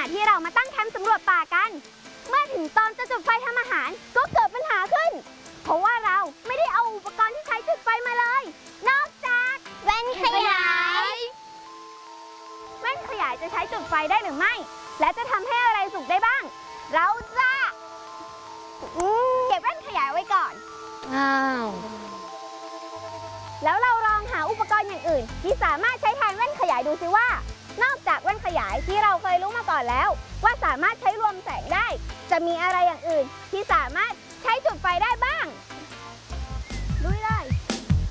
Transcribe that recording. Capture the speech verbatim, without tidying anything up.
ที่เรามาตั้งแคมป์สำรวจป่ากันเมื่อถึงตอนจะจุดไฟทำอาหารก็เกิดปัญหาขึ้นเพราะว่าเราไม่ได้เอาอุปกรณ์ที่ใช้จุดไฟมาเลยนอกจากแว่นขยายแว่นขยายจะใช้จุดไฟได้หรือไม่และจะทำให้อะไรสุกได้บ้างเราจะเก็บแว่นขยายไว้ก่อนอ้าวแล้วเราลองหาอุปกรณ์อย่างอื่นที่สามารถใช้แทนแว่นขยายดูซิว่านอกจากแว่นขยายที่เราเคยรู้มาก่อนแล้วว่าสามารถใช้รวมแสงได้จะมีอะไรอย่างอื่นที่สามารถใช้จุดไฟได้บ้าง